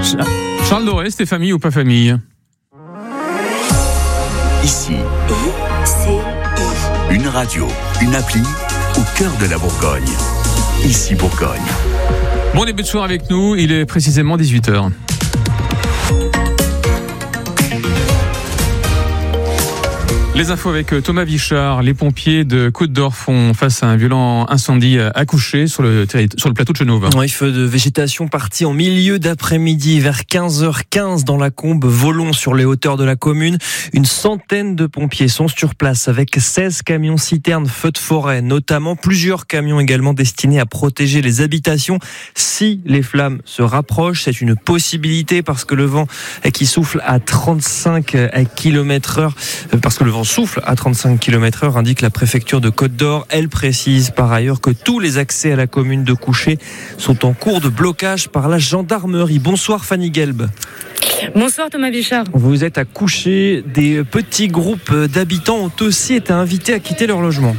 Charles Doré, c'était famille ou pas famille? Ici, une radio, une appli au cœur de la Bourgogne. Ici Bourgogne. Bon début de soir avec nous, il est précisément 18h. Les infos avec Thomas Vichard. Les pompiers de Côte-d'Or font face à un violent incendie à Couchet sur le plateau de Chenauve. Oui, feu de végétation parti en milieu d'après-midi vers 15h15 dans la combe Volon sur les hauteurs de la commune. Une centaine de pompiers sont sur place avec 16 camions citernes feux de forêt, notamment plusieurs camions également destinés à protéger les habitations. Si les flammes se rapprochent, c'est une possibilité parce que le vent qui souffle à 35 km/h, parce que le vent souffle à 35 km/h, indique la préfecture de Côte-d'Or. Elle précise par ailleurs que tous les accès à la commune de Couchet sont en cours de blocage par la gendarmerie. Bonsoir Fanny Gelb. Bonsoir Thomas Vichard. Vous êtes à Couchet. Des petits groupes d'habitants ont aussi été invités à quitter leur logement.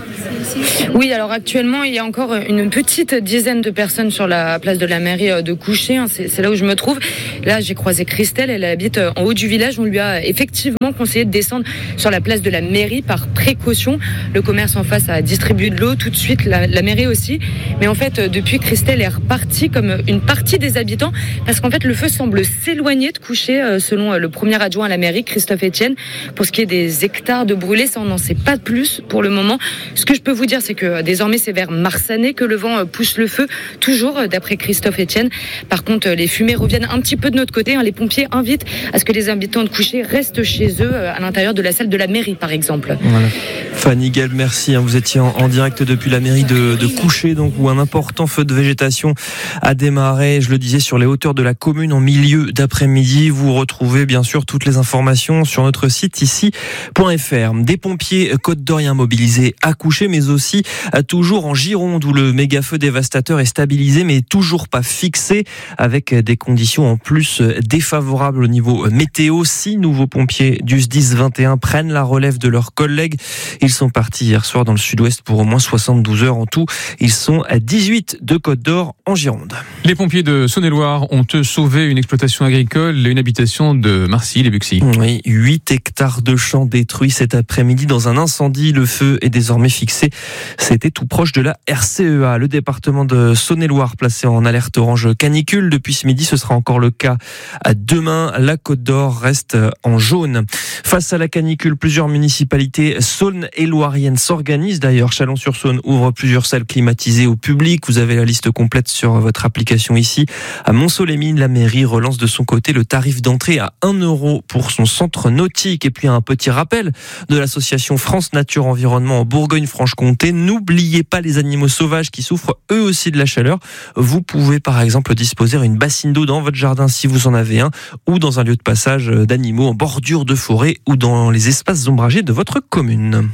Oui, alors actuellement, il y a encore une petite dizaine de personnes sur la place de la mairie de Couchet. C'est là où je me trouve. Là, j'ai croisé Christelle. Elle habite en haut du village. On lui a effectivement conseillé de descendre sur la place de la mairie par précaution. Le commerce en face a distribué de l'eau tout de suite, la mairie aussi. Mais en fait, depuis, Christelle est repartie comme une partie des habitants parce qu'en fait, le feu semble s'éloigner de Couchet, selon le premier adjoint à la mairie, Christophe Etienne. Pour ce qui est des hectares de brûlés, ça, on n'en sait pas de plus pour le moment. Ce que je peux vous dire, c'est que désormais, c'est vers Marsanais que le vent pousse le feu, toujours d'après Christophe Etienne. Par contre, les fumées reviennent un petit peu de notre côté. Les pompiers invitent à ce que les habitants de Couchet restent chez eux, à l'intérieur de la salle de la mairie, par exemple. Voilà. Fanny Gelb, merci. Vous étiez en direct depuis la mairie de Couchet, donc, où un important feu de végétation a démarré, je le disais, sur les hauteurs de la commune en milieu d'après-midi. Vous retrouvez bien sûr toutes les informations sur notre site ici.fr. Des pompiers côte-d'oriens mobilisés à Couchet, mais aussi toujours en Gironde, où le méga-feu dévastateur est stabilisé, mais toujours pas fixé, avec des conditions en plus défavorables au niveau météo. 6 nouveaux pompiers du SDIS 21 prennent la relève de leurs collègues. Ils sont partis hier soir dans le sud-ouest pour au moins 72 heures en tout. Ils sont à 18 de Côte-d'Or en Gironde. Les pompiers de Saône-et-Loire ont sauvé une exploitation agricole et une habitation de Marcy-les-Buxy. Oui, 8 hectares de champs détruits cet après-midi dans un incendie. Le feu est désormais fixé. C'était tout proche de la RCEA. Le département de Saône-et-Loire placé en alerte orange canicule. Depuis ce midi, ce sera encore le cas demain. La Côte-d'Or reste en jaune. Face à la canicule, plusieurs municipalités saône-et-loiriennes s'organisent. D'ailleurs, Chalon-sur-Saône ouvre plusieurs salles climatisées au public. Vous avez la liste complète sur votre application ici. À Montceau-les-Mines, la mairie relance de son côté le tarif d'entrée à 1 € pour son centre nautique. Et puis un petit rappel de l'association France Nature Environnement en Bourgogne-Franche-Comté. N'oubliez pas les animaux sauvages qui souffrent eux aussi de la chaleur. Vous pouvez par exemple disposer d'une bassine d'eau dans votre jardin si vous en avez un, ou dans un lieu de passage d'animaux en bordure de forêt ou dans les espaces ombragés de votre commune.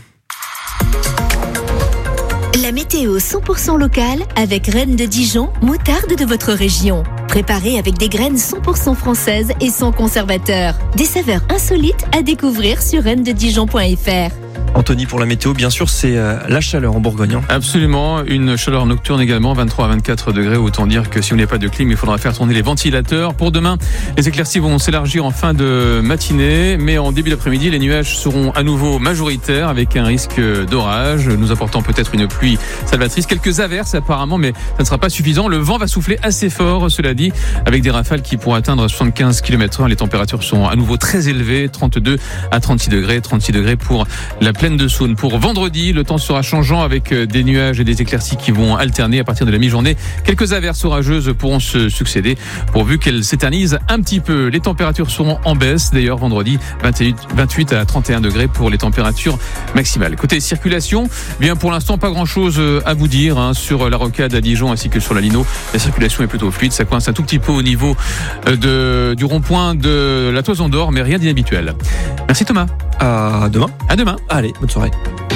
La météo 100% locale avec Rennes de Dijon, moutarde de votre région. Préparée avec des graines 100% françaises et sans conservateur. Des saveurs insolites à découvrir sur rennededijon.fr. Anthony, pour la météo, bien sûr, c'est la chaleur en Bourgogne. Absolument, une chaleur nocturne également, 23 à 24 degrés. Autant dire que si on n'a pas de clim, il faudra faire tourner les ventilateurs. Pour demain, les éclaircies vont s'élargir en fin de matinée, mais en début d'après-midi, les nuages seront à nouveau majoritaires avec un risque d'orage, nous apportant peut-être une pluie salvatrice. Quelques averses apparemment, mais ça ne sera pas suffisant. Le vent va souffler assez fort, cela dit, avec des rafales qui pourront atteindre 75 km/h. Les températures sont à nouveau très élevées, 32 à 36 degrés, 36 degrés pour la plaine de Saône. Pour vendredi, le temps sera changeant avec des nuages et des éclaircies qui vont alterner à partir de la mi-journée. Quelques averses orageuses pourront se succéder pourvu qu'elles s'éternisent un petit peu. Les températures seront en baisse. D'ailleurs, vendredi, 28 à 31 degrés pour les températures maximales. Côté circulation, bien pour l'instant, pas grand-chose à vous dire sur la rocade à Dijon ainsi que sur la Lino. La circulation est plutôt fluide. Ça coince un tout petit peu au niveau du rond-point de la Toison d'Or, mais rien d'inhabituel. Merci Thomas. À demain. À demain. Allez, bonne soirée.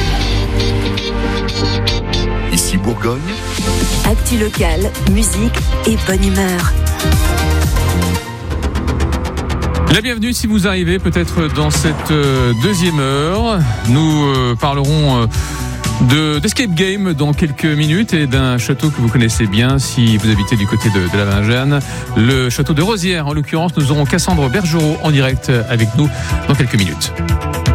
Ici Bourgogne. Actu locale, musique et bonne humeur. La bienvenue si vous arrivez peut-être dans cette deuxième heure. Nous parlerons d'escape game dans quelques minutes et d'un château que vous connaissez bien si vous habitez du côté de la Vingeanne, le château de Rosières. En l'occurrence, nous aurons Cassandre Bergerot en direct avec nous dans quelques minutes.